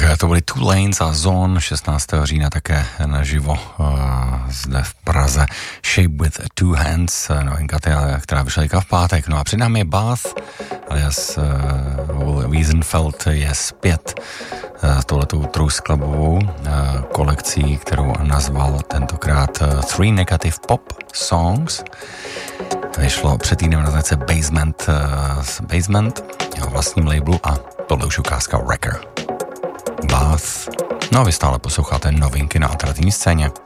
to byly Two Lanes a Zone 16. října také naživo zde v Praze. Shape with Two Hands, novinka, která vyšla v pátek. No a před námi je Bath, alias Wiesenfeld je zpět touhletou trojskladbovou kolekcí, kterou nazval tentokrát Three Negative Pop Songs. Vyšlo před týdnem na značce Basement, jeho vlastním labelu, a tohle už ukázka Wrecker. Bath. No a vy stále posloucháte novinky na alternativní scéně.